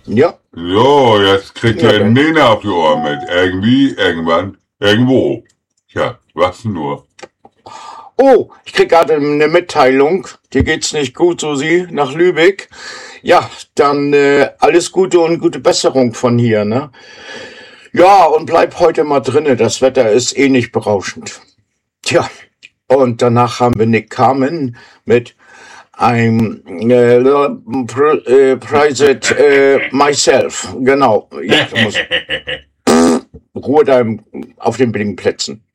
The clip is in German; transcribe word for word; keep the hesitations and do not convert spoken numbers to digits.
Ja, So, jetzt kriegt ja ihr dann. Nena auf die Ohren mit. Irgendwie, irgendwann, irgendwo. Tja, was nur. Oh, ich krieg gerade eine Mitteilung. Dir geht's nicht gut, Susi, nach Lübeck. Ja, dann äh, alles Gute und gute Besserung von hier, ne? Ja, und bleib heute mal drinne. Das Wetter ist eh nicht berauschend. Tja, und danach haben wir Nick Carmen mit I'm äh, pr äh, Private äh, Myself. Genau. Ja, da muss Ruhe da im, auf den billigen Plätzen.